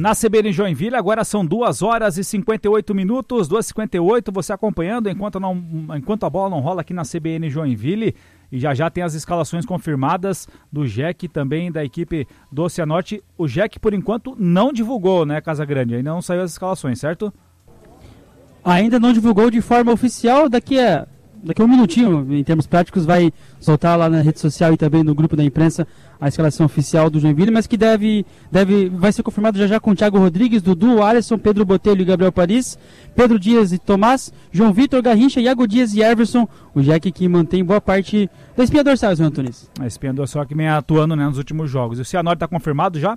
Na CBN Joinville, agora são 2h58, 2h58, você acompanhando enquanto a bola não rola aqui na CBN Joinville, e já tem as escalações confirmadas do Jack e também da equipe do Cianorte. O Jack, por enquanto, não divulgou, né, Casagrande? Ainda não saiu as escalações, certo? Ainda não divulgou de forma oficial, daqui a um minutinho, em termos práticos, vai soltar lá na rede social e também no grupo da imprensa a escalação oficial do Joinville, mas que vai ser confirmado já com o Thiago Rodrigues, Dudu, Alisson, Pedro Botelho e Gabriel Paris, Pedro Dias e Tomás, João Vitor, Garrincha, Iago Dias e Everson, o Jack que mantém boa parte da espinha dorsal, senhor Antunes. A espinha dorsal que vem atuando, né, nos últimos jogos. E o Cianorte está confirmado já?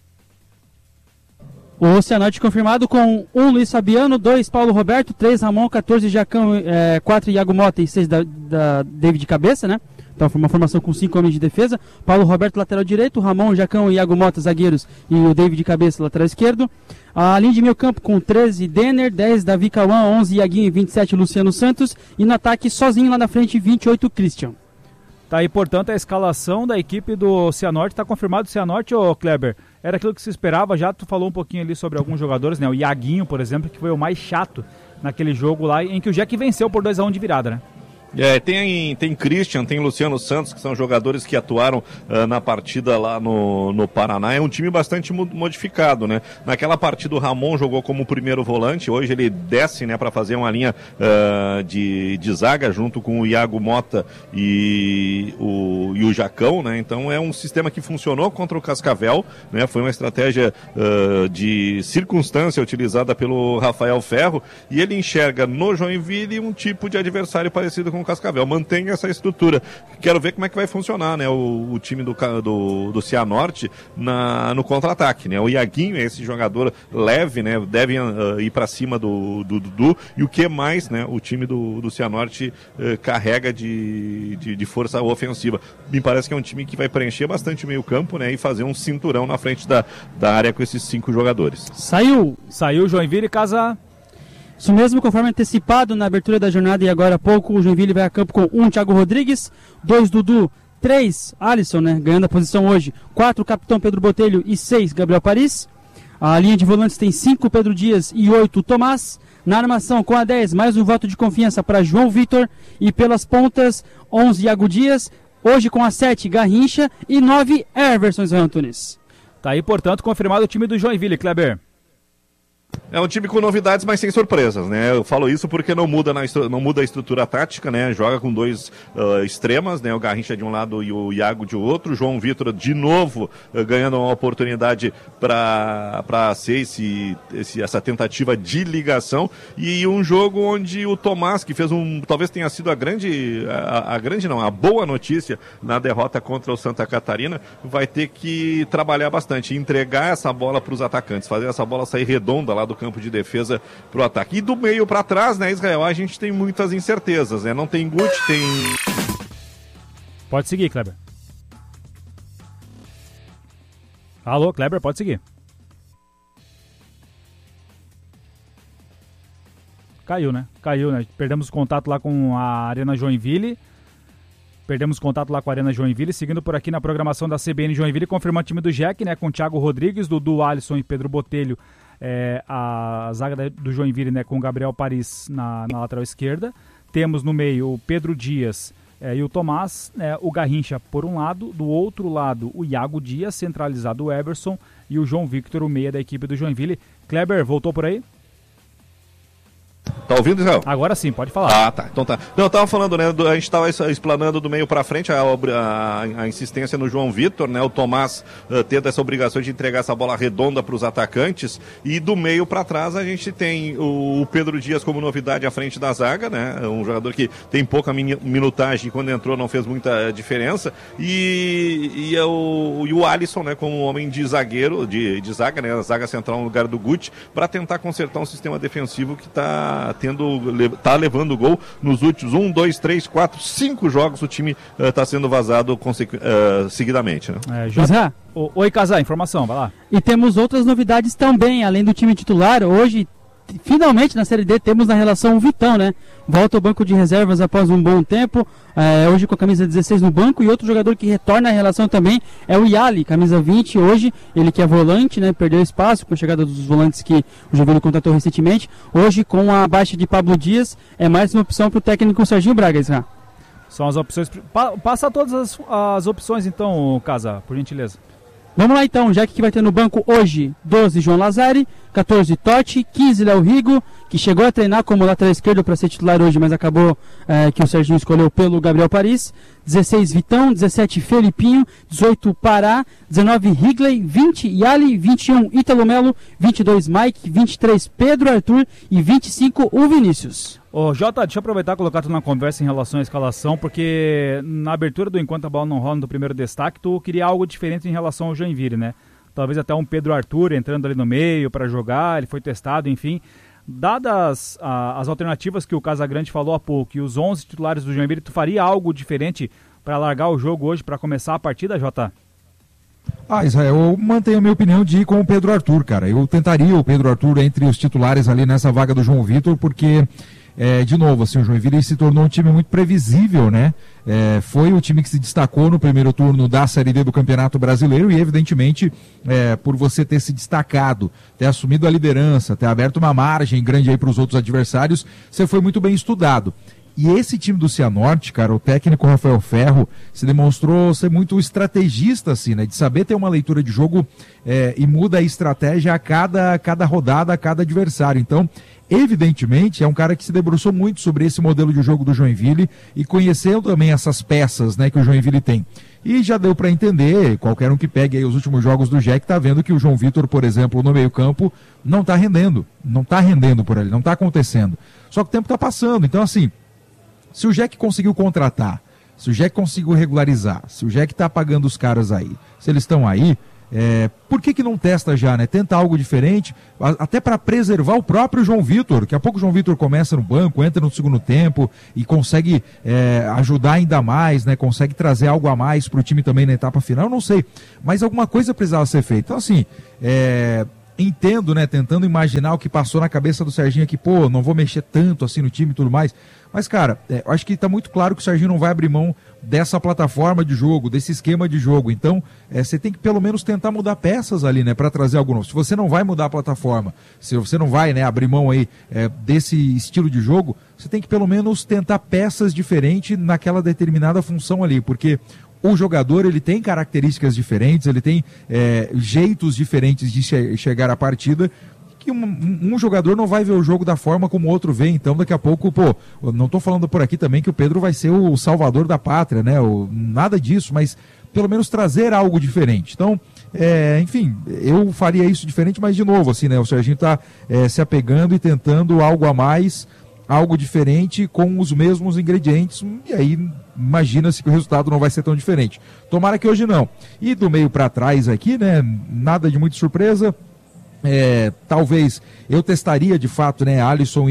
O Cianorte confirmado com 1 Luiz Fabiano, 2 Paulo Roberto, 3 Ramon, 14 Jacão, 4 Iago Mota e 6 da David Cabeça, né? Então foi uma formação com 5 homens de defesa. Paulo Roberto, lateral direito, Ramon, Jacão e Iago Mota, zagueiros, e o David Cabeça, lateral esquerdo. A linha de meio campo com 13 Denner, 10 Davi Cauã, 11 Iaguinho e 27 Luciano Santos. E no ataque sozinho lá na frente, 28 Christian. Tá aí, portanto, a escalação da equipe do Cianorte. Está confirmado o Cianorte, ô Kleber? Era aquilo que se esperava, já tu falou um pouquinho ali sobre alguns jogadores, né? O Iaguinho, por exemplo, que foi o mais chato naquele jogo lá, em que o Jack venceu por 2-1 de virada, né? Tem Christian, tem Luciano Santos, que são jogadores que atuaram na partida lá no Paraná. É um time bastante modificado, né? Naquela partida o Ramon jogou como primeiro volante, hoje ele desce, né, para fazer uma linha de zaga junto com o Iago Mota e o Jacão, né? Então é um sistema que funcionou contra o Cascavel, né? Foi uma estratégia de circunstância utilizada pelo Rafael Ferro, e ele enxerga no Joinville um tipo de adversário parecido com o Cascavel. Mantém essa estrutura. Quero ver como é que vai funcionar, né, o time do Cianorte no contra-ataque, né? O Iaguinho é esse jogador leve, né? Deve ir para cima do Dudu. E o que mais, né, o time do Cianorte carrega de força ofensiva. Me parece que é um time que vai preencher bastante o meio campo, né, e fazer um cinturão na frente da área com esses 5 jogadores. Saiu Joinville, casa. Isso mesmo, conforme antecipado na abertura da jornada, e agora há pouco o Joinville vai a campo com 1 Thiago Rodrigues, 2 Dudu, 3 Alisson, né, ganhando a posição hoje, 4 Capitão Pedro Botelho e 6 Gabriel Paris. A linha de volantes tem 5 Pedro Dias e 8 Tomás. Na armação com a 10, mais um voto de confiança para João Vitor, e pelas pontas 11 Iago Dias, hoje com a 7 Garrincha e 9 Everson Antunes. Tá aí, portanto, confirmado o time do Joinville, Kleber. É um time com novidades, mas sem surpresas, né? Eu falo isso porque não muda a estrutura tática, né? Joga com 2 extremas, né? O Garrincha de um lado e o Iago de outro. João Vitor de novo ganhando uma oportunidade para ser essa tentativa de ligação, e um jogo onde o Tomás, que fez talvez tenha sido a boa notícia na derrota contra o Santa Catarina, vai ter que trabalhar bastante, entregar essa bola para os atacantes, fazer essa bola sair redonda lá do campo de defesa pro ataque. E do meio para trás, né, Israel, a gente tem muitas incertezas, né? Não tem Guti, tem... Pode seguir, Kleber. Alô, Kleber, pode seguir. Caiu, né? Perdemos contato lá com a Arena Joinville. Seguindo por aqui na programação da CBN Joinville, confirmando o time do Jack, né? Com Thiago Rodrigues, Dudu, Alisson e Pedro Botelho. A zaga do Joinville, né, com o Gabriel Paris na lateral esquerda. Temos no meio o Pedro Dias e o Tomás, o Garrincha por um lado, do outro lado o Iago Dias, centralizado o Everson, e o João Victor, o meia da equipe do Joinville. Kleber, voltou por aí? Tá ouvindo, Israel? Agora sim, pode falar. Ah, tá. Então tá. Não, eu tava falando, né? A gente tava explanando do meio pra frente a insistência no João Vitor, né? O Tomás tendo essa obrigação de entregar essa bola redonda pros atacantes. E do meio pra trás a gente tem o Pedro Dias como novidade à frente da zaga, né? Um jogador que tem pouca minutagem, quando entrou não fez muita diferença. E o Alisson, né? Como homem de zagueiro, de zaga, né? A zaga central no lugar do Guti, pra tentar consertar um sistema defensivo que tá levando gol nos últimos 1, 2, 3, 4, 5 jogos. O time está sendo vazado seguidamente, né? Oi, Casar, informação, vai lá. E temos outras novidades também, além do time titular. Hoje finalmente na Série D temos na relação o Vitão, né? Volta ao banco de reservas após um bom tempo, hoje com a camisa 16 no banco, e outro jogador que retorna à relação também é o Yali, camisa 20 hoje, ele que é volante, né? Perdeu espaço com a chegada dos volantes que o Joinville contratou recentemente. Hoje, com a baixa de Pablo Dias, é mais uma opção para o técnico Serginho Braga, Israel. São as opções. Passa todas as opções então, Casa, por gentileza. Vamos lá então, já que vai ter no banco hoje 12 João Lazari, 14 Totti, 15 Léo Rigo, que chegou a treinar como lateral esquerdo para ser titular hoje, mas acabou que o Serginho escolheu pelo Gabriel Paris, 16 Vitão, 17 Felipinho, 18 Pará, 19 Higley, 20 Yali, 21 Ítalo Melo, 22 Mike, 23 Pedro Arthur e 25 o Vinícius. Ô Jota, deixa eu aproveitar e colocar tu na conversa em relação à escalação, porque na abertura do Enquanto a Bola Não Rola, do primeiro destaque, tu queria algo diferente em relação ao Joinville, né? Talvez até um Pedro Arthur entrando ali no meio para jogar, ele foi testado, enfim. Dadas as alternativas que o Casagrande falou há pouco e os 11 titulares do Joinville, tu faria algo diferente para largar o jogo hoje, para começar a partida, Jota? Israel, eu mantenho a minha opinião de ir com o Pedro Arthur, cara. Eu tentaria o Pedro Arthur entre os titulares ali nessa vaga do João Vitor, porque, de novo, assim, o Joinville se tornou um time muito previsível, né? Foi o time que se destacou no primeiro turno da Série D do Campeonato Brasileiro e, evidentemente, por você ter se destacado, ter assumido a liderança, ter aberto uma margem grande aí para os outros adversários, você foi muito bem estudado. E esse time do Cianorte, cara, o técnico Rafael Ferro, se demonstrou ser muito estrategista, assim, né? De saber ter uma leitura de jogo e muda a estratégia a cada rodada, a cada adversário. Então, evidentemente, é um cara que se debruçou muito sobre esse modelo de jogo do Joinville e conheceu também essas peças, né, que o Joinville tem. E já deu para entender, qualquer um que pegue aí os últimos jogos do Jack tá vendo que o João Vitor, por exemplo, no meio-campo, não tá rendendo por ali, não tá acontecendo. Só que o tempo tá passando, então assim, se o Jack conseguiu contratar, se o Jack conseguiu regularizar, se o Jack tá pagando os caras aí, se eles estão aí, por que não testa já, né? Tenta algo diferente, até para preservar o próprio João Vitor. Daqui a pouco o João Vitor começa no banco, entra no segundo tempo e consegue ajudar ainda mais, né? Consegue trazer algo a mais para o time também na etapa final, eu não sei. Mas alguma coisa precisava ser feita. Então assim, entendo, né? Tentando imaginar o que passou na cabeça do Serginho aqui, não vou mexer tanto assim no time e tudo mais. Mas, cara, eu acho que está muito claro que o Serginho não vai abrir mão dessa plataforma de jogo, desse esquema de jogo. Então, você tem que pelo menos tentar mudar peças ali, né, para trazer algo novo. Se você não vai mudar a plataforma, se você não vai, né, abrir mão aí desse estilo de jogo, você tem que pelo menos tentar peças diferentes naquela determinada função ali, porque o jogador, ele tem características diferentes, ele tem jeitos diferentes de chegar à partida, que um jogador não vai ver o jogo da forma como o outro vê. Então daqui a pouco, não estou falando por aqui também que o Pedro vai ser o salvador da pátria, né? Nada disso, mas pelo menos trazer algo diferente. Então, enfim, eu faria isso diferente, mas de novo, assim, né? O Serginho está se apegando e tentando algo a mais, algo diferente com os mesmos ingredientes, e aí imagina-se que o resultado não vai ser tão diferente. Tomara que hoje não. E do meio para trás aqui, né? Nada de muita surpresa. Talvez eu testaria de fato, né, Alisson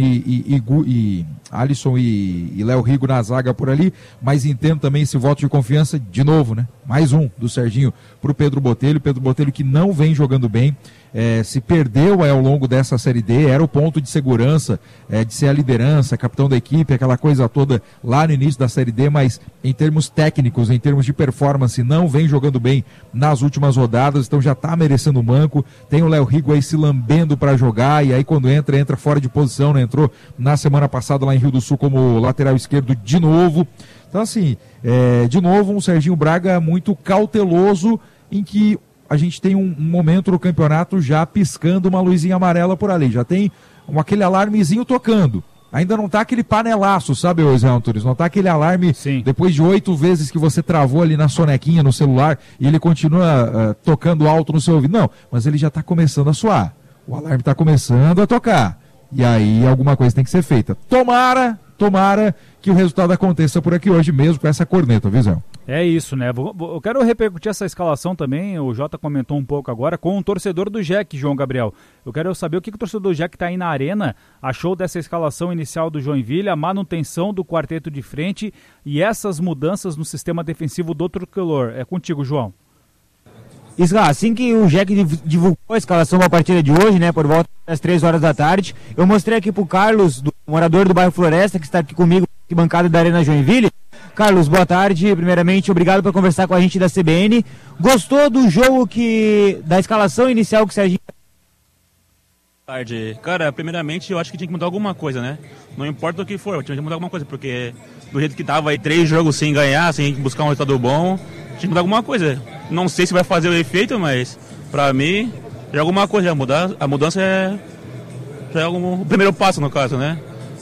e Léo Rigo na zaga por ali, mas entendo também esse voto de confiança, de novo, né, mais um do Serginho pro Pedro Botelho que não vem jogando bem, se perdeu ao longo dessa Série D, era o ponto de segurança, de ser a liderança, capitão da equipe, aquela coisa toda lá no início da Série D, mas em termos técnicos, em termos de performance, não vem jogando bem nas últimas rodadas, então já tá merecendo o manco. Tem o Léo Rigo aí se lambendo para jogar, e aí quando entra fora de posição, né? Entrou na semana passada lá em Rio do Sul como lateral esquerdo de novo. Então assim, de novo um Serginho Braga muito cauteloso, em que a gente tem um momento no campeonato já piscando uma luzinha amarela por ali, já tem aquele alarmezinho tocando. Ainda não tá aquele panelaço, sabe, Zé Antunes? Não tá aquele alarme. Sim. Depois de 8 vezes que você travou ali na sonequinha, no celular, e ele continua tocando alto no seu ouvido. Não, mas ele já tá começando a soar. O alarme tá começando a tocar. E aí alguma coisa tem que ser feita. Tomara que o resultado aconteça por aqui hoje mesmo com essa corneta, Visão. É isso, né? Eu quero repercutir essa escalação também, o Jota comentou um pouco agora, com um torcedor do Jack, João Gabriel. Eu quero saber o que o torcedor do Jack está aí na arena achou dessa escalação inicial do Joinville, a manutenção do quarteto de frente e essas mudanças no sistema defensivo do tricolor. É contigo, João. Isla, assim que o Jack divulgou a escalação para a partida de hoje, né, por volta das 3 horas da tarde, eu mostrei aqui pro Carlos, morador do bairro Floresta, que está aqui comigo, aqui bancada da Arena Joinville. Carlos, boa tarde. Primeiramente, obrigado por conversar com a gente da CBN. Gostou do jogo da escalação inicial que o Serginho... Boa tarde. Cara, primeiramente, eu acho que tinha que mudar alguma coisa, né? Não importa o que for, tinha que mudar alguma coisa, porque do jeito que tava aí 3 jogos sem ganhar, sem buscar um resultado bom, tinha que mudar alguma coisa. Não sei se vai fazer o efeito, mas pra mim, já alguma coisa, a mudança já é o primeiro passo, no caso, né?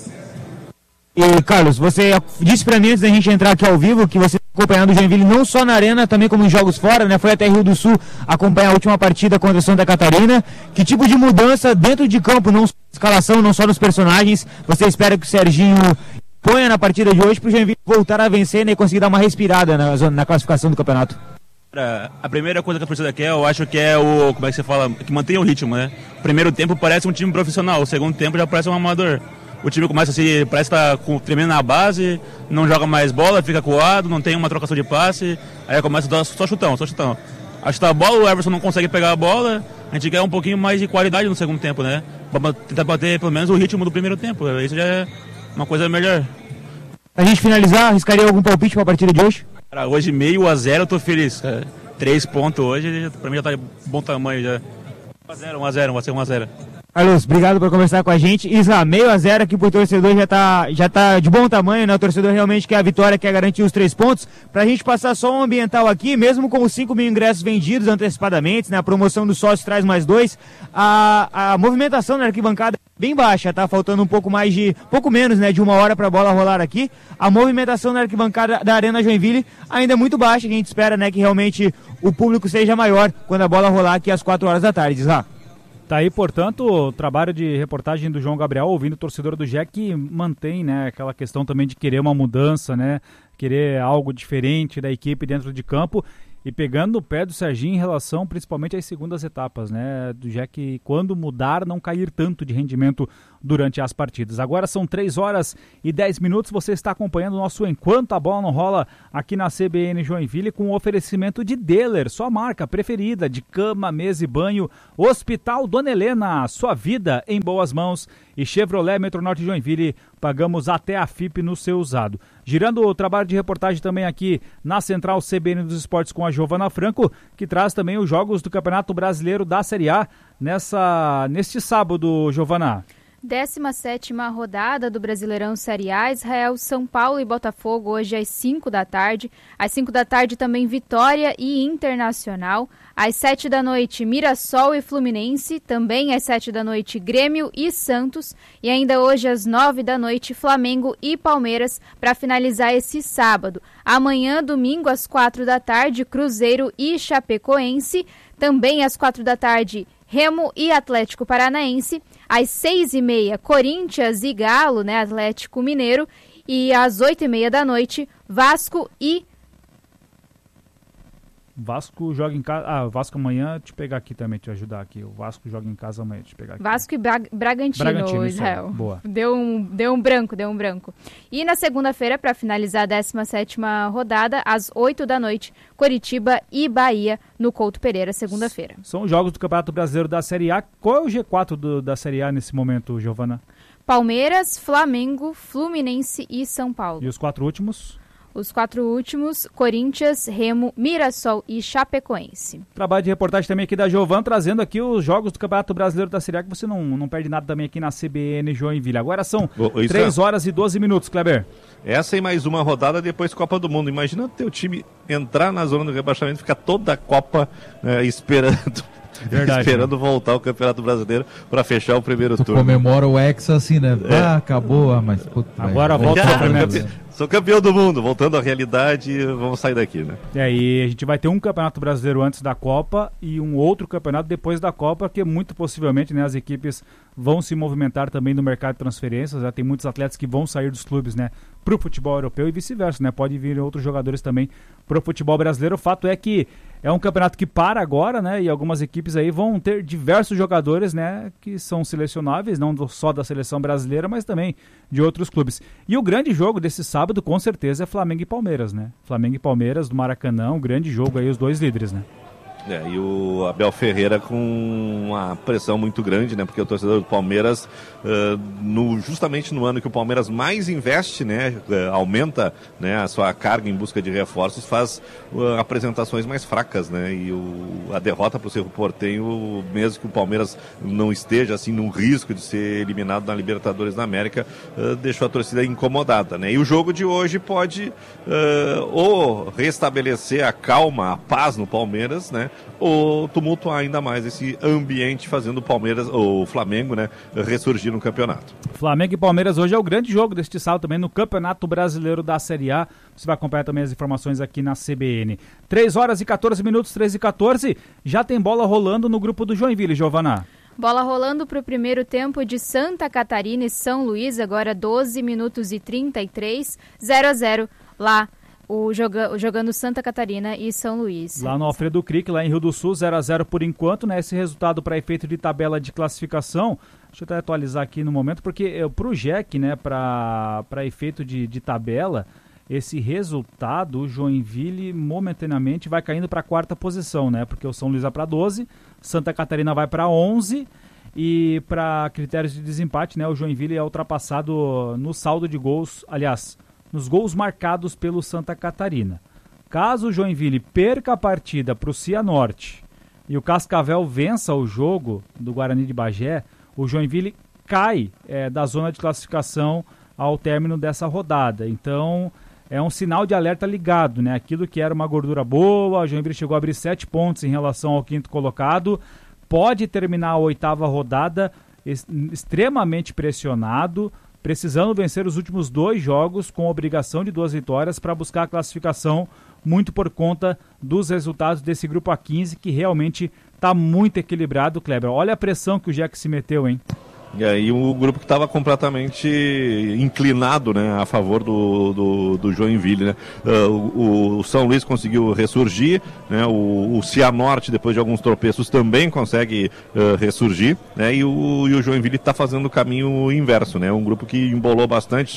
E, Carlos, você disse pra mim antes da gente entrar aqui ao vivo que você está acompanhando o Joinville não só na Arena, também como em jogos fora, né? Foi até Rio do Sul acompanhar a última partida contra a Santa Catarina. Que tipo de mudança dentro de campo, não só na escalação, não só nos personagens, você espera que o Serginho ponha na partida de hoje pro Joinville voltar a vencer, né, e conseguir dar uma respirada na classificação do campeonato? A primeira coisa que a torcida quer, eu acho que é como é que você fala, que mantenha o ritmo, né? O primeiro tempo parece um time profissional, o segundo tempo já parece um amador. O time começa assim, parece que tá tremendo na base, não joga mais bola, fica coado, não tem uma trocação de passe, aí começa a dar só chutão. Acho que a bola, o Everson não consegue pegar a bola, a gente quer um pouquinho mais de qualidade no segundo tempo, né? Pra tentar bater pelo menos o ritmo do primeiro tempo, isso já é uma coisa melhor. A gente finalizar, arriscaria algum palpite para a partida de hoje? Cara, hoje 0,5-0 eu tô feliz, cara. 3 pontos hoje, pra mim já tá de bom tamanho já. 1-0, vai ser 1-0. Carlos, obrigado por conversar com a gente. Isla, 0,5 aqui pro torcedor já tá de bom tamanho, né? O torcedor realmente quer a vitória, quer garantir os 3 pontos. Pra gente passar só um ambiental aqui, mesmo com os 5 mil ingressos vendidos antecipadamente, né? A promoção do sócio traz mais 2. A movimentação na arquibancada é bem baixa, tá? Faltando pouco menos, né? De 1 hora pra bola rolar aqui. A movimentação na arquibancada da Arena Joinville ainda é muito baixa. A gente espera, né, que realmente o público seja maior quando a bola rolar aqui às 4 horas da tarde, Isla. Tá aí, portanto, o trabalho de reportagem do João Gabriel, ouvindo o torcedor do Jack, que mantém, né, aquela questão também de querer uma mudança, né, querer algo diferente da equipe dentro de campo e pegando o pé do Serginho em relação principalmente às segundas etapas, né, do Jack, quando mudar, não cair tanto de rendimento durante as partidas. Agora são 3 horas e 10 minutos, você está acompanhando o nosso Enquanto a Bola Não Rola aqui na CBN Joinville com o oferecimento de Deller, sua marca preferida de cama, mesa e banho, Hospital Dona Helena, sua vida em boas mãos e Chevrolet Metronorte Joinville, pagamos até a FIP no seu usado. Girando o trabalho de reportagem também aqui na Central CBN dos Esportes com a Giovana Franco, que traz também os jogos do Campeonato Brasileiro da Série A neste sábado, Giovana. 17ª rodada do Brasileirão Série A, Israel, São Paulo e Botafogo, hoje às 5 da tarde. Às 5 da tarde também Vitória e Internacional. Às 7 da noite, Mirassol e Fluminense. Também às 7 da noite, Grêmio e Santos. E ainda hoje às 9 da noite, Flamengo e Palmeiras, para finalizar esse sábado. Amanhã, domingo, às 4 da tarde, Cruzeiro e Chapecoense. Também às 4 da tarde, Remo e Atlético Paranaense. Às 6h30, Corinthians e Galo, né, Atlético Mineiro. E às 8h30 da noite, Vasco e... Vasco joga em casa... Vasco amanhã, te pegar aqui também, te ajudar aqui. O Vasco joga em casa amanhã, te pegar aqui. Vasco e Bragantino, Israel. Boa. Deu um branco. E na segunda-feira, para finalizar a 17ª rodada, às 8 da noite, Coritiba e Bahia, no Couto Pereira, segunda-feira. São os jogos do Campeonato Brasileiro da Série A. Qual é o G4 da Série A nesse momento, Giovana? Palmeiras, Flamengo, Fluminense e São Paulo. E os 4 últimos? Os 4 últimos, Corinthians, Remo, Mirassol e Chapecoense. Trabalho de reportagem também aqui da Giovana, trazendo aqui os jogos do Campeonato Brasileiro da Série A, que você não perde nada também aqui na CBN Joinville. Agora são 3 horas e 12 minutos, Kleber. Essa e mais uma rodada, depois Copa do Mundo. Imagina teu time entrar na zona do rebaixamento e ficar toda a Copa esperando... Verdade, esperando voltar ao Campeonato Brasileiro para fechar o primeiro turno. Comemora o Hexa assim, né? Acabou, mas... Puta, agora volta ao primeiro. Sou campeão do mundo, voltando à realidade, vamos sair daqui, né? E a gente vai ter um Campeonato Brasileiro antes da Copa e um outro campeonato depois da Copa, que muito possivelmente, né, as equipes vão se movimentar também no mercado de transferências. Já tem muitos atletas que vão sair dos clubes, né, para o futebol europeu e vice-versa, né? Pode vir outros jogadores também para o futebol brasileiro. O fato é que é um campeonato que para agora, né? E algumas equipes aí vão ter diversos jogadores, né? Que são selecionáveis, não só da seleção brasileira, mas também de outros clubes. E o grande jogo desse sábado, com certeza, é Flamengo e Palmeiras, né? Flamengo e Palmeiras do Maracanã, um grande jogo aí, os dois líderes, né? E o Abel Ferreira com uma pressão muito grande, né? Porque o torcedor do Palmeiras, justamente no ano que o Palmeiras mais investe, né? Aumenta, né, a sua carga em busca de reforços, faz apresentações mais fracas, né? E a derrota para o Cerro Porteño, mesmo que o Palmeiras não esteja assim num risco de ser eliminado na Libertadores da América, deixou a torcida incomodada, né? E o jogo de hoje pode ou restabelecer a calma, a paz no Palmeiras, né? Ou tumultuar ainda mais esse ambiente, fazendo o Flamengo, né, ressurgir no campeonato. Flamengo e Palmeiras hoje é o grande jogo deste sábado também no Campeonato Brasileiro da Série A. Você vai acompanhar também as informações aqui na CBN. 3h14, 3h14, já tem bola rolando no grupo do Joinville, Giovana. Bola rolando para o primeiro tempo de Santa Catarina e São Luís, agora 12h33, 0-0 lá. Jogando Santa Catarina e São Luís. Lá no Alfredo Crick, lá em Rio do Sul, 0-0 por enquanto, né? Esse resultado para efeito de tabela de classificação, deixa eu até atualizar aqui no momento, porque para o JEC, né, para efeito de tabela, esse resultado, o Joinville momentaneamente vai caindo para a 4ª posição, né? Porque o São Luís vai para 12, Santa Catarina vai para 11 e para critérios de desempate, né, o Joinville é ultrapassado no saldo de gols, aliás, nos gols marcados pelo Santa Catarina. Caso o Joinville perca a partida para o Cianorte e o Cascavel vença o jogo do Guarani de Bagé, o Joinville cai da zona de classificação ao término dessa rodada. Então, é um sinal de alerta ligado, né? Aquilo que era uma gordura boa, o Joinville chegou a abrir 7 pontos em relação ao 5º colocado, pode terminar a 8ª rodada extremamente pressionado, precisando vencer os últimos 2 jogos com obrigação de 2 vitórias para buscar a classificação, muito por conta dos resultados desse grupo A15, que realmente está muito equilibrado, Kleber. Olha a pressão que o JEC se meteu, hein? E aí o grupo que estava completamente inclinado, né, a favor do Joinville, né? O São Luís conseguiu ressurgir, né? O Cianorte, depois de alguns tropeços, também consegue ressurgir, né? E o Joinville está fazendo o caminho inverso, né? Um grupo que embolou bastante,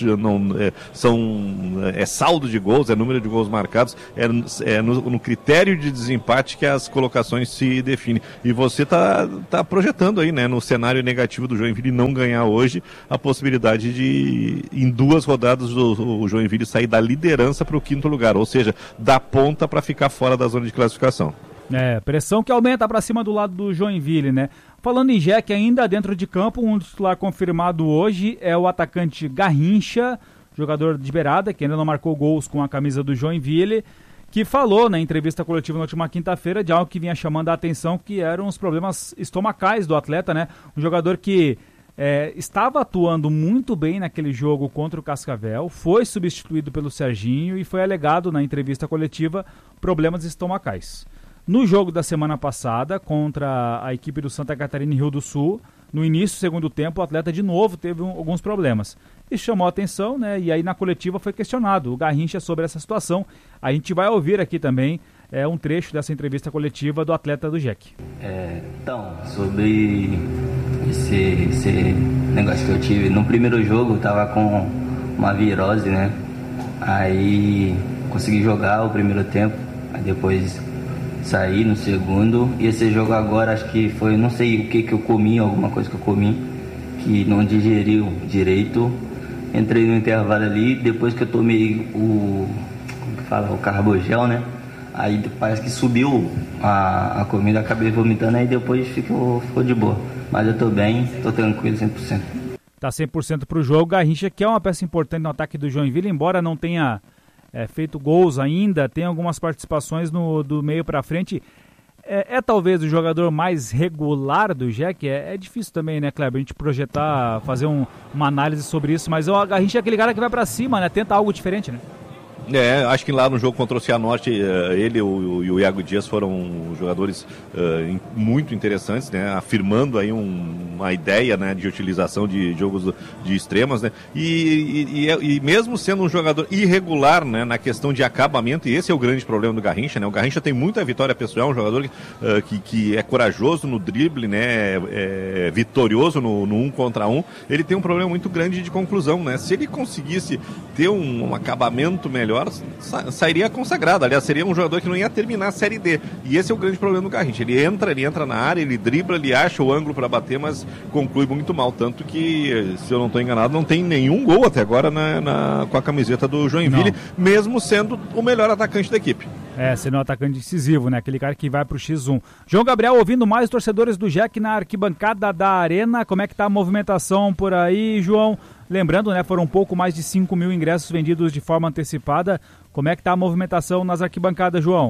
saldo de gols, número de gols marcados, no critério de desempate que as colocações se definem. E você tá projetando aí, né, no cenário negativo do Joinville não ganhar hoje, a possibilidade de, em 2 rodadas, o Joinville sair da liderança para o 5º lugar, ou seja, da ponta para ficar fora da zona de classificação. Pressão que aumenta para cima do lado do Joinville, né? Falando em JEC, ainda dentro de campo, um titular confirmado hoje é o atacante Garrincha, jogador de beirada, que ainda não marcou gols com a camisa do Joinville, que falou na entrevista coletiva na última quinta-feira de algo que vinha chamando a atenção, que eram os problemas estomacais do atleta, né? Um jogador que estava atuando muito bem naquele jogo contra o Cascavel, foi substituído pelo Serginho e foi alegado na entrevista coletiva problemas estomacais. No jogo da semana passada, contra a equipe do Santa Catarina e Rio do Sul, no início do segundo tempo, o atleta de novo teve alguns problemas. Isso chamou a atenção, né? E aí na coletiva foi questionado o Garrincha sobre essa situação. A gente vai ouvir aqui também um trecho dessa entrevista coletiva do atleta do JEC. Então, sobre esse negócio que eu tive, no primeiro jogo eu tava com uma virose, né? Aí consegui jogar o primeiro tempo, aí depois saí no segundo, e esse jogo agora acho que foi, não sei o que eu comi, alguma coisa que eu comi, que não digeriu direito. Entrei no intervalo ali, depois que eu tomei o carbogel, né? Aí parece que subiu a comida, acabei vomitando, aí depois ficou de boa. Mas eu tô bem, tô tranquilo 100%. Tá 100% pro jogo. Garrincha, que é uma peça importante no ataque do Joinville, embora não tenha feito gols ainda, tem algumas participações do meio para frente. Talvez o jogador mais regular do JEC. É difícil também, né, Kleber, a gente projetar, fazer uma análise sobre isso, mas o Garrincha é aquele cara que vai para cima, né, tenta algo diferente, né? Acho que lá no jogo contra o Cianorte, ele e o Iago Dias foram jogadores muito interessantes, né? Afirmando aí uma ideia, né, de utilização de jogos de extremas, né? E mesmo sendo um jogador irregular, né, na questão de acabamento, e esse é o grande problema do Garrincha, né? O Garrincha tem muita vitória pessoal, um jogador que é corajoso no drible, né? Vitorioso no 1 contra 1. Ele tem um problema muito grande de conclusão, né? Se ele conseguisse ter um acabamento melhor, melhor, sairia consagrado. Aliás, seria um jogador que não ia terminar a Série D. E esse é o grande problema do Garrincha. Ele entra na área, ele dribla, ele acha o ângulo para bater, mas conclui muito mal. Tanto que, se eu não estou enganado, não tem nenhum gol até agora com a camiseta do Joinville, mesmo sendo o melhor atacante da equipe. Sendo um atacante decisivo, né? Aquele cara que vai pro X1. João Gabriel, ouvindo mais torcedores do Jack na arquibancada da Arena. Como é que tá a movimentação por aí, João? Lembrando, né? Foram um pouco mais de 5 mil ingressos vendidos de forma antecipada. Como é que tá a movimentação nas arquibancadas, João?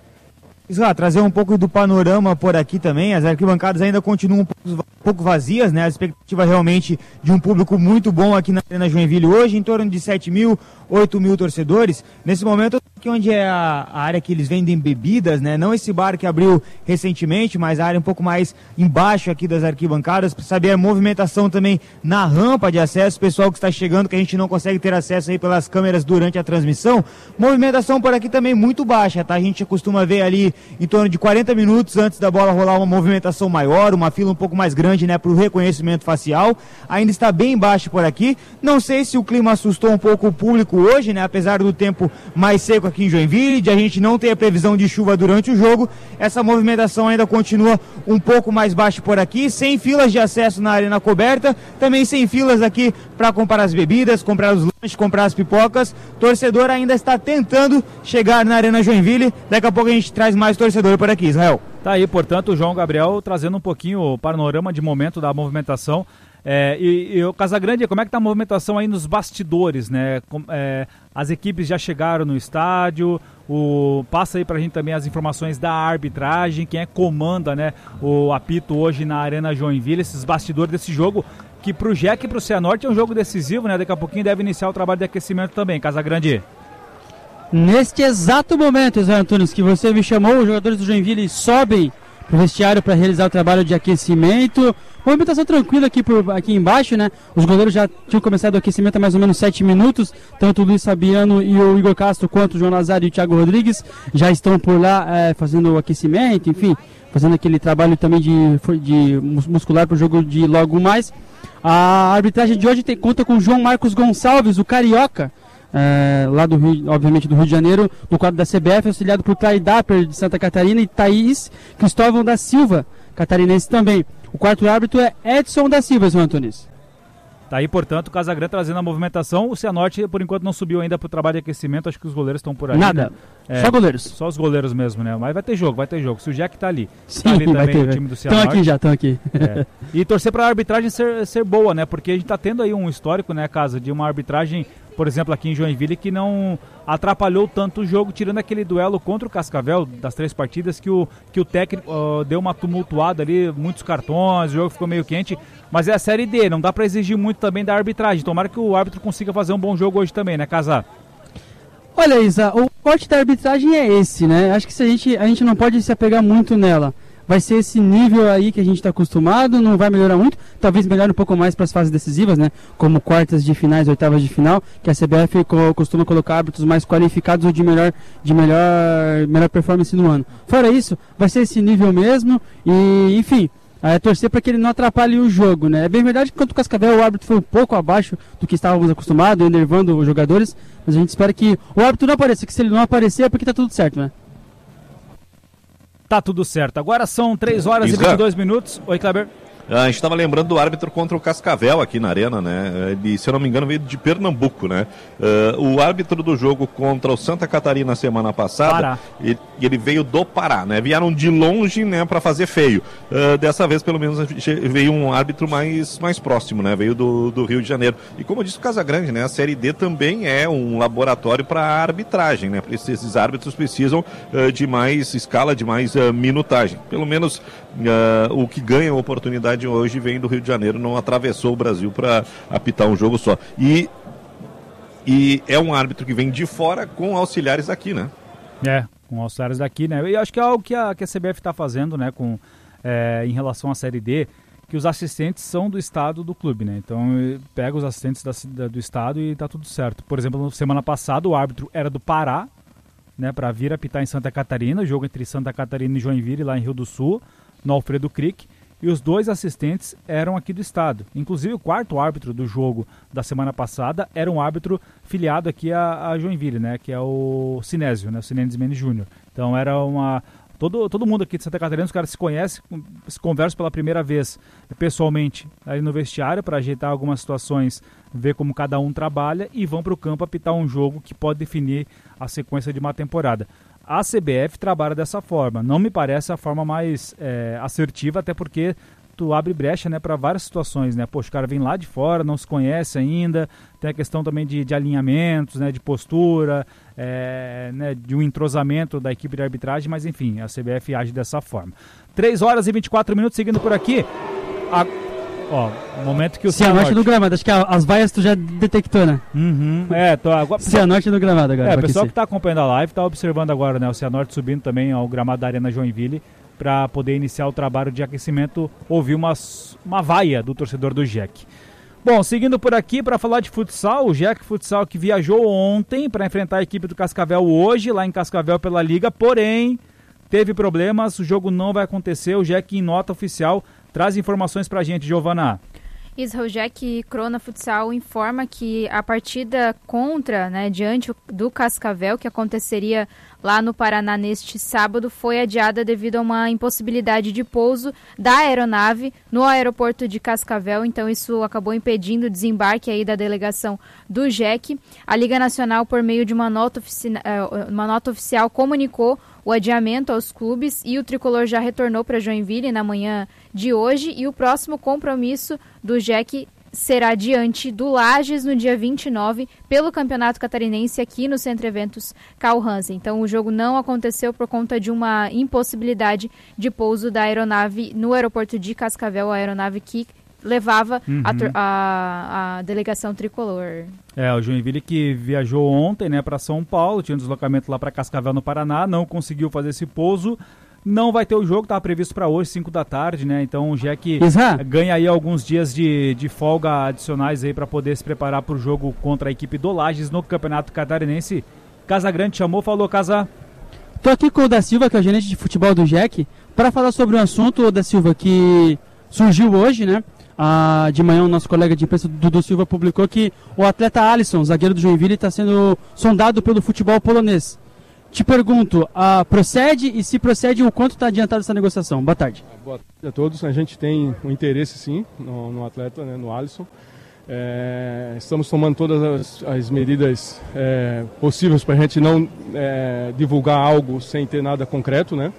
Trazer um pouco do panorama por aqui também. As arquibancadas ainda continuam um pouco vazias, né? A expectativa realmente de um público muito bom aqui na Arena Joinville hoje, em torno de 7 mil, 8 mil torcedores. Nesse momento, aqui onde é a área que eles vendem bebidas, né? Não esse bar que abriu recentemente, mas a área um pouco mais embaixo aqui das arquibancadas, para saber a movimentação também na rampa de acesso, pessoal que está chegando, que a gente não consegue ter acesso aí pelas câmeras durante a transmissão. Movimentação por aqui também muito baixa, tá? A gente costuma ver ali em torno de 40 minutos antes da bola rolar uma movimentação maior, uma fila um pouco mais grande, né, para o reconhecimento facial. Ainda está bem baixo por aqui. Não sei se o clima assustou um pouco o público hoje, né, apesar do tempo mais seco aqui em Joinville, de a gente não ter a previsão de chuva durante o jogo. Essa movimentação ainda continua um pouco mais baixa por aqui, sem filas de acesso na arena coberta, também sem filas aqui para comprar as bebidas, comprar os lanches, comprar as pipocas. Torcedor ainda está tentando chegar na Arena Joinville. Daqui a pouco a gente traz mais torcedor por aqui, Israel. Tá aí, portanto, o João Gabriel trazendo um pouquinho o panorama de momento da movimentação. E o Casagrande, como é que tá a movimentação aí nos bastidores, né? As equipes já chegaram no estádio, passa aí pra gente também as informações da arbitragem, quem comanda, né, o apito hoje na Arena Joinville, esses bastidores desse jogo, que pro Jack e pro Cianorte é um jogo decisivo, né? Daqui a pouquinho deve iniciar o trabalho de aquecimento também, Casagrande. Neste exato momento, Israel Antunes, que você me chamou, os jogadores do Joinville sobem pro vestiário para realizar o trabalho de aquecimento. Movimentação tranquila aqui embaixo, né? Os goleiros já tinham começado o aquecimento há mais ou menos 7 minutos. Tanto o Luiz Fabiano e o Igor Castro, quanto o João Nazário e o Thiago Rodrigues já estão por lá fazendo o aquecimento, enfim, fazendo aquele trabalho também de muscular para o jogo de logo mais. A arbitragem de hoje conta com o João Marcos Gonçalves, o Carioca, lá do Rio, obviamente do Rio de Janeiro, no quadro da CBF, auxiliado por Clay Dapper de Santa Catarina e Thaís Cristóvão da Silva, catarinense também. O quarto árbitro é Edson da Silva, João Antunes. Tá aí, portanto, o Casagrande trazendo a movimentação. O Cianorte, por enquanto, não subiu ainda para o trabalho de aquecimento. Acho que os goleiros estão por aí. Nada, né? Só goleiros. Só os goleiros mesmo, né? Mas vai ter jogo. Se o Jack tá ali. Sim, tá ali vai também ter. O time do Cianorte. Estão aqui. E torcer para a arbitragem ser boa, né? Porque a gente tá tendo aí um histórico, né, Casa, de uma arbitragem, por exemplo, aqui em Joinville, que não atrapalhou tanto o jogo, tirando aquele duelo contra o Cascavel, das 3 partidas, que o técnico deu uma tumultuada ali, muitos cartões, o jogo ficou meio quente, mas é a Série D, não dá pra exigir muito também da arbitragem. Tomara que o árbitro consiga fazer um bom jogo hoje também, né, Casar? Olha, Isa, o corte da arbitragem é esse, né? Acho que a gente não pode se apegar muito nela. Vai ser esse nível aí que a gente está acostumado, não vai melhorar muito, talvez melhore um pouco mais para as fases decisivas, né? Como quartas de finais, oitavas de final, que a CBF costuma colocar árbitros mais qualificados ou de melhor performance no ano. Fora isso, vai ser esse nível mesmo e, enfim, torcer para que ele não atrapalhe o jogo, né? É bem verdade que contra o Cascavel o árbitro foi um pouco abaixo do que estávamos acostumados, enervando os jogadores, mas a gente espera que o árbitro não apareça, que se ele não aparecer é porque está tudo certo, né? Tá tudo certo. Agora são 3 horas e 22 minutos. Oi, Kleber. A gente estava lembrando do árbitro contra o Cascavel aqui na Arena, né? Ele, se eu não me engano, veio de Pernambuco, né? O árbitro do jogo contra o Santa Catarina semana passada, ele veio do Pará, né? Vieram de longe, né, para fazer feio. Dessa vez, pelo menos, veio um árbitro mais próximo, né? Veio do Rio de Janeiro. E como disse o Casagrande, né? A Série D também é um laboratório para arbitragem, né? Esses árbitros precisam de mais escala, de mais minutagem. Pelo menos o que ganha oportunidade hoje vem do Rio de Janeiro, não atravessou o Brasil para apitar um jogo só. E é um árbitro que vem de fora com auxiliares aqui, né? Com auxiliares daqui, né? E acho que é algo que a CBF está fazendo, né? Em relação à Série D, que os assistentes são do estado do clube, né? Então pega os assistentes do estado e tá tudo certo. Por exemplo, semana passada o árbitro era do Pará, né? Para vir apitar em Santa Catarina, jogo entre Santa Catarina e Joinville, lá em Rio do Sul, no Alfredo Crick. e os 2 assistentes eram aqui do estado. Inclusive o quarto árbitro do jogo da semana passada era um árbitro filiado aqui a Joinville, né, que é o Sinésio, né, o Sinênio Mendes Júnior. Então era uma... Todo mundo aqui de Santa Catarina, os caras se conhecem, se conversam pela primeira vez pessoalmente aí no vestiário para ajeitar algumas situações, ver como cada um trabalha e vão para o campo apitar um jogo que pode definir a sequência de uma temporada. A CBF trabalha dessa forma, não me parece a forma mais assertiva, até porque tu abre brecha, né, para várias situações, né? Poxa, o cara vem lá de fora, não se conhece ainda, tem a questão também de alinhamentos, né, de postura, né, de um entrosamento da equipe de arbitragem, mas enfim, a CBF age dessa forma. 3h24, seguindo por aqui. Momento que o Cianorte no gramado, acho que as vaias tu já detectou, né? Uhum, agora... Cianorte no gramado agora. O pessoal que está acompanhando a live está observando agora, né, o Cianorte subindo também ao gramado da Arena Joinville, para poder iniciar o trabalho de aquecimento, ouvir uma vaia do torcedor do JEC. Bom, seguindo por aqui para falar de futsal, o JEC Futsal que viajou ontem para enfrentar a equipe do Cascavel hoje, lá em Cascavel pela Liga, porém teve problemas, o jogo não vai acontecer, o JEC em nota oficial traz informações para a gente, Giovana. Israel Jack Crona Futsal informa que a partida contra, né, diante do Cascavel, que aconteceria lá no Paraná neste sábado, foi adiada devido a uma impossibilidade de pouso da aeronave no aeroporto de Cascavel, então isso acabou impedindo o desembarque aí da delegação do JEC. A Liga Nacional, por meio de uma nota oficial, comunicou o adiamento aos clubes e o tricolor já retornou para Joinville na manhã de hoje e o próximo compromisso do JEC será diante do Lages no dia 29 pelo Campeonato Catarinense aqui no Centro Eventos Carl Hansen. Então o jogo não aconteceu por conta de uma impossibilidade de pouso da aeronave no aeroporto de Cascavel, a aeronave que levava a delegação tricolor. O Joinville que viajou ontem, né, para São Paulo, tinha um deslocamento lá para Cascavel no Paraná, não conseguiu fazer esse pouso, não vai ter o jogo, estava previsto para hoje, 5 da tarde, né, então o JEC ganha aí alguns dias de folga adicionais aí para poder se preparar para o jogo contra a equipe do Lages no Campeonato Catarinense. Casagrande chamou, falou, Casa. Tô aqui com o Da Silva, que é o gerente de futebol do JEC, para falar sobre um assunto, Da Silva, que surgiu hoje, né? De manhã o nosso colega de imprensa, Dudu Silva, publicou que o atleta Alisson, zagueiro do Joinville, está sendo sondado pelo futebol polonês. Te pergunto, procede e se procede, o quanto está adiantada essa negociação? Boa tarde. Boa tarde a todos. A gente tem um interesse sim no atleta, né, no Alisson. Estamos tomando todas as medidas possíveis para a gente não divulgar algo sem ter nada concreto, né?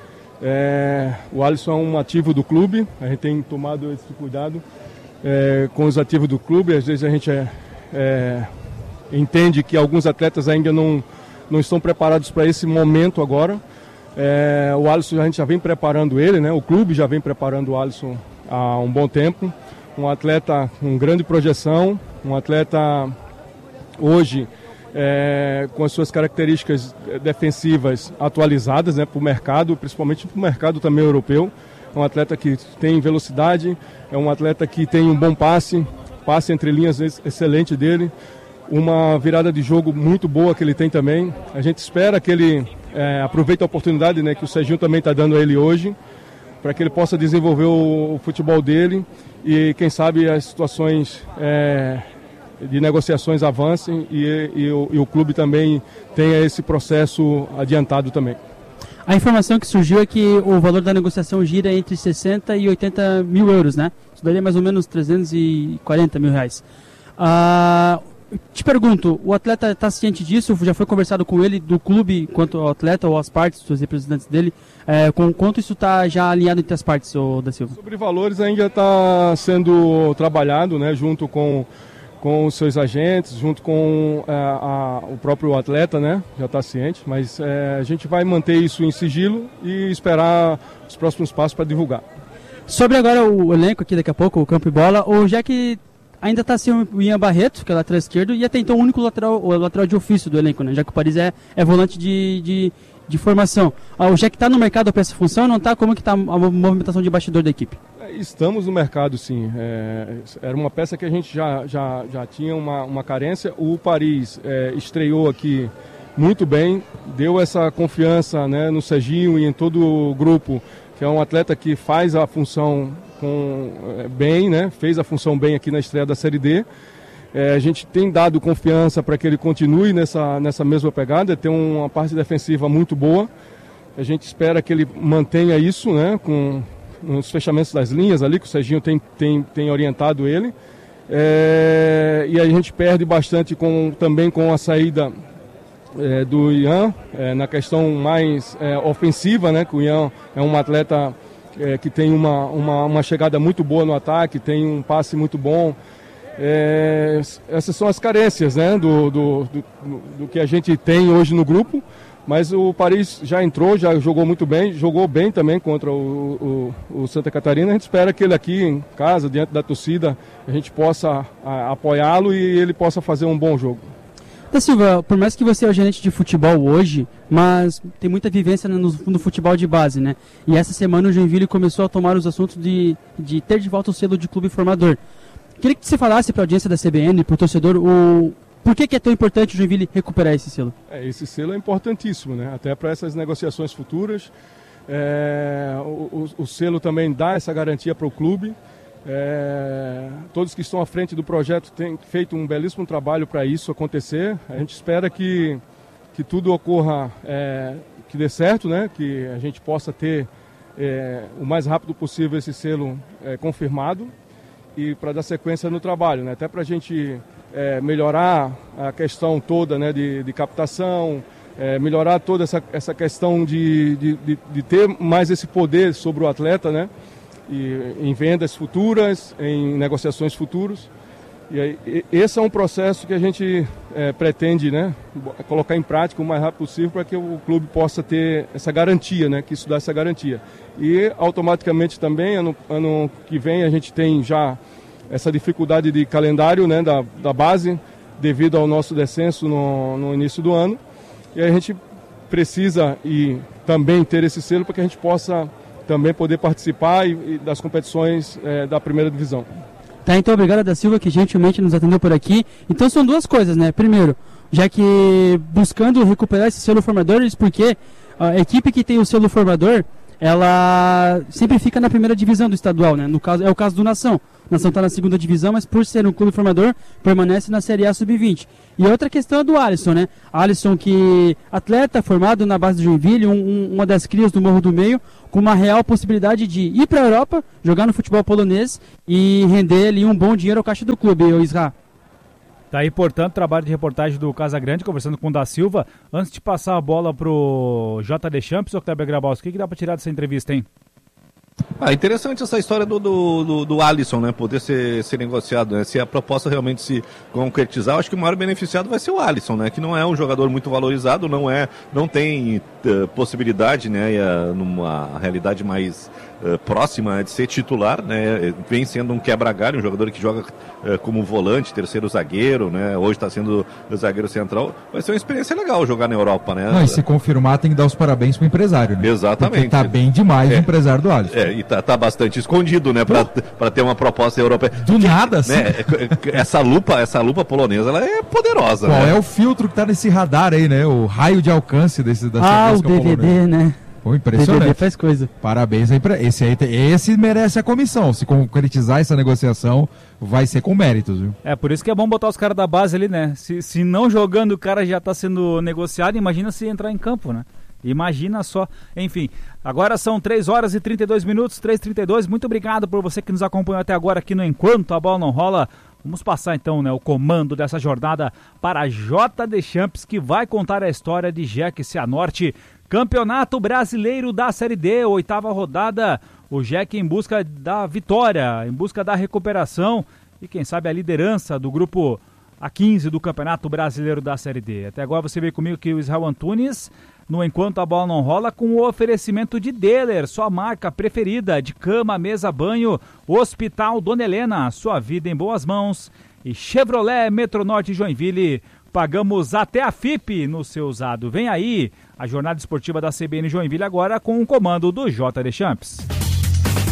O Alisson é um ativo do clube, a gente tem tomado esse cuidado com os ativos do clube. Às vezes a gente entende que alguns atletas ainda não estão preparados para esse momento agora. O Alisson, a gente já vem preparando ele, né? O clube já vem preparando o Alisson há um bom tempo. Um atleta com grande projeção, um atleta hoje com as suas características defensivas atualizadas, né, para o mercado, principalmente para o mercado também europeu. É um atleta que tem velocidade, é um atleta que tem um bom passe entre linhas excelente dele, uma virada de jogo muito boa que ele tem também. A gente espera que ele aproveite a oportunidade, né, que o Serginho também está dando a ele hoje, para que ele possa desenvolver o futebol dele e, quem sabe, as situações de negociações avancem e o clube também tenha esse processo adiantado também. A informação que surgiu é que o valor da negociação gira entre 60 e 80 mil euros, né? Isso daria mais ou menos 340 mil reais. Te pergunto, o atleta está ciente disso? Já foi conversado com ele, do clube, quanto ao atleta ou as partes, os representantes dele? Com quanto isso está já alinhado entre as partes, Da Silva? Sobre valores ainda está sendo trabalhado, né, junto com os seus agentes, junto com o próprio atleta, né? Já está ciente, mas a gente vai manter isso em sigilo e esperar os próximos passos para divulgar. Sobre agora o elenco aqui daqui a pouco, o campo e bola, o JEC ainda está sem o Ian Barreto, que é lateral esquerdo, e até então o único lateral de ofício do elenco, né? Já que o Paris é volante de formação. O JEC está no mercado para essa função, não está? Como que está a movimentação de bastidor da equipe? Estamos no mercado, sim. Era uma peça que a gente já tinha uma carência. O Paris estreou aqui muito bem, deu essa confiança, né, no Serginho e em todo o grupo, que é um atleta que faz a função bem, né? Fez a função bem aqui na estreia da Série D. A gente tem dado confiança para que ele continue nessa mesma pegada, tem uma parte defensiva muito boa. A gente espera que ele mantenha isso, né? Com os fechamentos das linhas ali, que o Serginho tem orientado ele. E a gente perde bastante também com a saída do Ian, na questão mais ofensiva, né? Que o Ian é um atleta que tem uma chegada muito boa no ataque, tem um passe muito bom. Essas são as carências, né? do que a gente tem hoje no grupo. Mas o Paris já entrou, já jogou muito bem, jogou bem também contra o Santa Catarina. A gente espera que ele aqui em casa, diante da torcida, a gente possa apoiá-lo e ele possa fazer um bom jogo. Da Silva, por mais que você é o gerente de futebol hoje, mas tem muita vivência no futebol de base, né? E essa semana o Joinville começou a tomar os assuntos de ter de volta o selo de clube formador. Queria que você falasse para a audiência da CBN, para o torcedor, por que é tão importante o Joinville recuperar esse selo? Esse selo é importantíssimo, né? Até para essas negociações futuras. O selo também dá essa garantia para o clube. Todos que estão à frente do projeto têm feito um belíssimo trabalho para isso acontecer. A gente espera que tudo ocorra, que dê certo, né? Que a gente possa ter o mais rápido possível esse selo confirmado e para dar sequência no trabalho, né? Até para a gente melhorar a questão toda, né, de captação, melhorar toda essa questão de ter mais esse poder sobre o atleta, né, em vendas futuras, em negociações futuras. E aí, esse é um processo que a gente pretende, né, colocar em prática o mais rápido possível para que o clube possa ter essa garantia, né, que isso dá essa garantia. E automaticamente também, ano que vem, a gente tem já essa dificuldade de calendário, né, da base, devido ao nosso descenso no início do ano. E a gente precisa também ter esse selo para que a gente possa também poder participar das competições da primeira divisão. Tá, então obrigado da Silva, que gentilmente nos atendeu por aqui. Então são duas coisas, né? Primeiro, já que buscando recuperar esse selo formador, porque a equipe que tem o selo formador, ela sempre fica na primeira divisão do estadual, né? No caso, é o caso do Nação. O Nação está na segunda divisão, mas por ser um clube formador, permanece na Série A Sub-20. E outra questão é do Alisson, né? Alisson, que atleta formado na base do Joinville, uma das crias do Morro do Meio, com uma real possibilidade de ir para a Europa, jogar no futebol polonês e render ali um bom dinheiro ao caixa do clube, o Isra. Tá aí, portanto, trabalho de reportagem do Casagrande, conversando com o da Silva. Antes de passar a bola pro JD Champs, Octávio Grabowski, o que dá para tirar dessa entrevista, hein? Interessante essa história do Alisson, né? Poder ser negociado, né? Se a proposta realmente se concretizar, eu acho que o maior beneficiado vai ser o Alisson, né? Que não é um jogador muito valorizado, não tem possibilidade, né? Numa realidade mais próxima de ser titular, né? Vem sendo um quebra-galho, um jogador que joga como volante, terceiro zagueiro, né? Hoje está sendo zagueiro central. Vai ser uma experiência legal jogar na Europa, né? Não, e se confirmar, tem que dar os parabéns pro empresário, né? Exatamente. Porque tá bem demais o empresário do Alisson. E tá bastante escondido, né? Pra ter uma proposta europeia. Do nada, assim. Né? Essa lupa polonesa, ela é poderosa, Qual né? é o filtro que tá nesse radar aí, né? O raio de alcance dessa o DVD, né? Pô, impressionante. DVD faz coisa. Parabéns aí pra esse merece a comissão. Se concretizar essa negociação, vai ser com méritos, viu? Por isso que é bom botar os caras da base ali, né? Se não jogando o cara já tá sendo negociado, imagina se entrar em campo, né? Imagina só. Enfim, agora são 3 horas e 32 minutos, 3h32. Muito obrigado por você que nos acompanhou até agora aqui no Enquanto a Bola Não Rola. Vamos passar então, né, o comando dessa jornada para JD Champs, que vai contar a história de Jack Cianorte. Campeonato Brasileiro da Série D, 8ª rodada. O Jack em busca da vitória, em busca da recuperação e quem sabe a liderança do grupo A15 do Campeonato Brasileiro da Série D. Até agora você veio comigo aqui o Israel Antunes, no Enquanto a Bola Não Rola, com o oferecimento de Deller, sua marca preferida de cama, mesa, banho, Hospital Dona Helena, sua vida em boas mãos, e Chevrolet Metronorte Joinville, pagamos até a FIP no seu usado. Vem aí a jornada esportiva da CBN Joinville agora com o comando do JD Champs.